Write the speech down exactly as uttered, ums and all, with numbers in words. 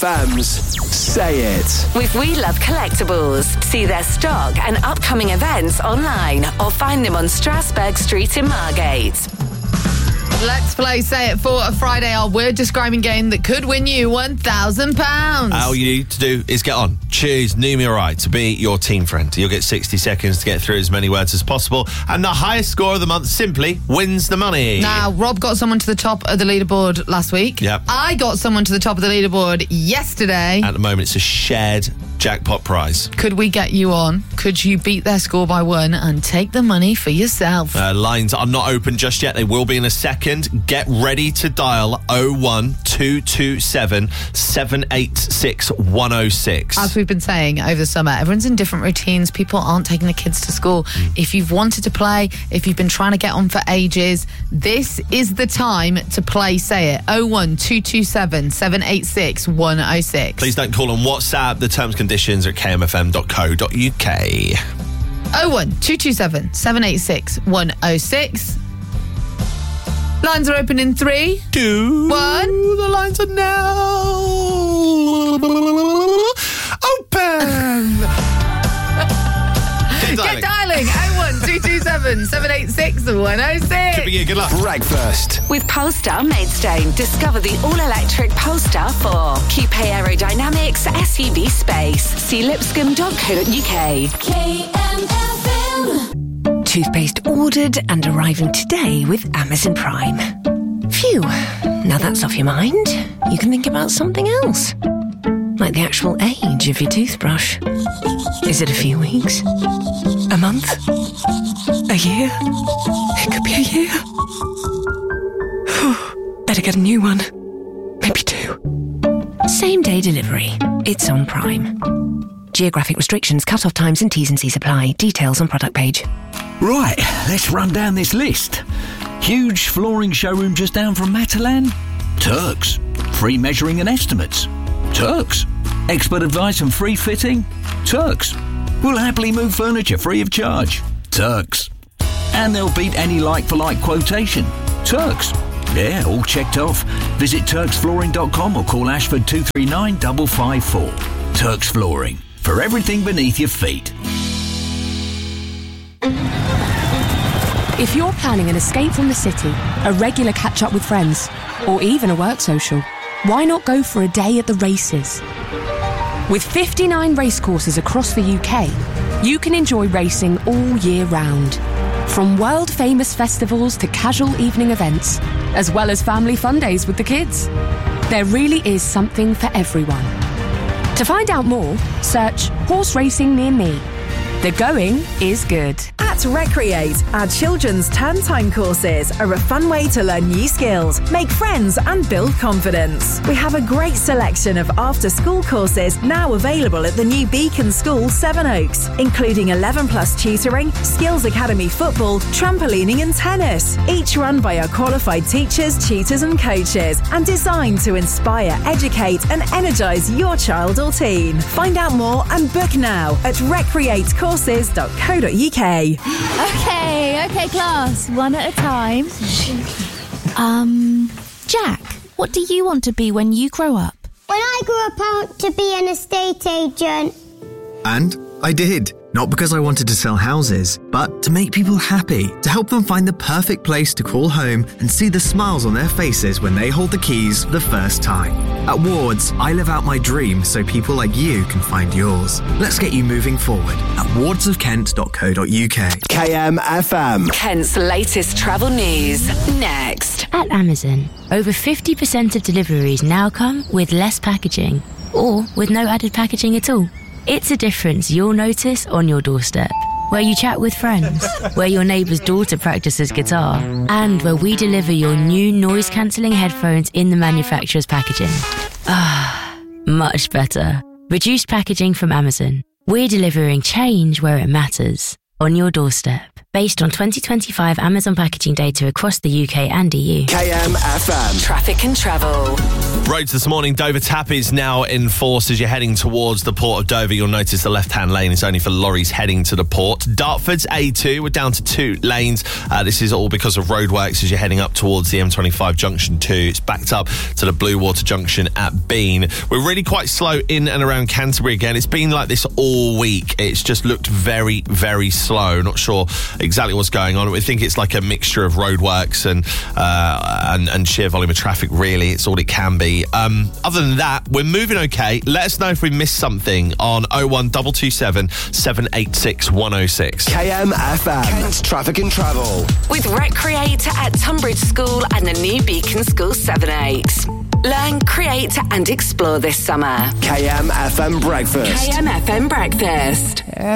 Fam's Say It. With We Love Collectibles. See their stock and upcoming events online or find them on Strasbourg Street in Margate. Let's play Say It for a Friday, our word describing game that could win you one thousand pounds. All you need to do is get on. Choose Numerai to be your team friend. You'll get sixty seconds to get through as many words as possible, and the highest score of the month simply wins the money. Now, Rob got someone to the top of the leaderboard last week. Yep. I got someone to the top of the leaderboard yesterday. At the moment, it's a shared jackpot prize. Could we get you on? Could you beat their score by one and take the money for yourself? Uh, lines are not open just yet. They will be in a second. Get ready to dial oh one two two seven, seven eight six, one oh six. As we've been saying over the summer, everyone's in different routines. People aren't taking their kids to school. Mm. If you've wanted to play, if you've been trying to get on for ages, this is the time to play Say It. oh one two two seven, seven eight six, one oh six. Please don't call on WhatsApp. The terms and conditions are at k m f m dot co dot u k. oh one two two seven, seven eight six, one oh six. Lines are open in three, two, one. The lines are now open. Keep dialing. Get dialing. oh one two two seven, seven eight six, one oh six. Could be you. Good luck. Breakfast. With Polestar Maidstone, discover the all-electric Polestar four. Coupe aerodynamics, S U V space. See lipscomb dot co dot u k. K M F M. Toothpaste ordered and arriving today with Amazon Prime. Phew, now that's off your mind. You can think about something else. Like the actual age of your toothbrush. Is it a few weeks? A month? A year? It could be a year. Better get a new one. Maybe two. Same day delivery. It's on Prime. Geographic restrictions, cut-off times and T's and C's apply. Details on product page. Right, let's run down this list. Huge flooring showroom just down from Matalan? Turks. Free measuring and estimates? Turks. Expert advice and free fitting? Turks. We'll happily move furniture free of charge? Turks. And they'll beat any like-for-like quotation? Turks. Yeah, all checked off. Visit turks flooring dot com or call Ashford two three nine, five five four. Turks Flooring. For everything beneath your feet. If you're planning an escape from the city, a regular catch-up with friends, or even a work social, why not go for a day at the races? With fifty-nine racecourses across the U K, you can enjoy racing all year round. From world-famous festivals to casual evening events, as well as family fun days with the kids. There really is something for everyone. To find out more, search Horse Racing Near Me. The going is good. At Recreate, our children's term time courses are a fun way to learn new skills, make friends and build confidence. We have a great selection of after-school courses now available at the new Beacon School, Sevenoaks, including eleven plus tutoring, Skills Academy football, trampolining and tennis, each run by our qualified teachers, tutors and coaches, and designed to inspire, educate and energise your child or teen. Find out more and book now at recreate courses dot co dot u k. Okay, okay, class. One at a time. Um, Jack, what do you want to be when you grow up? When I grew up, I want to be an estate agent. And I did. Not because I wanted to sell houses, but to make people happy, to help them find the perfect place to call home and see the smiles on their faces when they hold the keys for the first time. At Wards, I live out my dream so people like you can find yours. Let's get you moving forward at wards of kent dot co dot u k. K M F M. Kent's latest travel news. Next. At Amazon, over fifty percent of deliveries now come with less packaging or with no added packaging at all. It's a difference you'll notice on your doorstep, where you chat with friends, where your neighbour's daughter practices guitar, and where we deliver your new noise-cancelling headphones in the manufacturer's packaging. Ah, much better. Reduced packaging from Amazon. We're delivering change where it matters, on your doorstep. based on twenty twenty-five Amazon packaging data across the U K and E U. K M F M. Traffic and travel. Roads this morning, Dover Tap is now in force as you're heading towards the Port of Dover. You'll notice the left-hand lane is only for lorries heading to the port. Dartford's A two, we're down to two lanes. Uh, this is all because of roadworks as you're heading up towards the M twenty-five junction two. It's backed up to the Blue Water junction at Bean. We're really quite slow in and around Canterbury again. It's been like this all week. It's just looked very, very slow. Not sure exactly what's going on. We think it's like a mixture of roadworks and, uh, and, and sheer volume of traffic, really. It's all it can be. Um, other than that, we're moving okay. Let us know if we missed something on oh one two two seven, seven eight six, one oh six. K M F M. Kent's Traffic and Travel. With Recreate at Tunbridge School and the new Beacon School seven eight. Learn, create and explore this summer. K M F M Breakfast. K M F M Breakfast.